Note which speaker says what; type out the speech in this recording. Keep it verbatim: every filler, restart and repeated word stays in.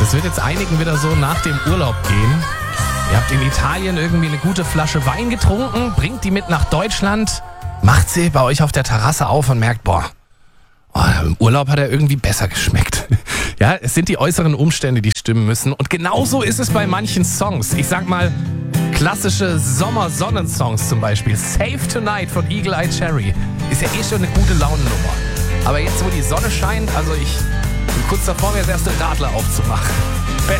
Speaker 1: Das wird jetzt einigen wieder so nach dem Urlaub gehen. Ihr habt in Italien irgendwie eine gute Flasche Wein getrunken, bringt die mit nach Deutschland, macht sie bei euch auf der Terrasse auf und merkt, boah, oh, im Urlaub hat er irgendwie besser geschmeckt. Ja, es sind die äußeren Umstände, die stimmen müssen. Und genauso ist es bei manchen Songs. Ich sag mal, klassische Sommer-Sonnensongs zum Beispiel. Save Tonight von Eagle Eye Cherry ist ja eh schon eine gute Launennummer. Aber jetzt, wo die Sonne scheint, also ich bin kurz davor, mir das erste Radler aufzumachen.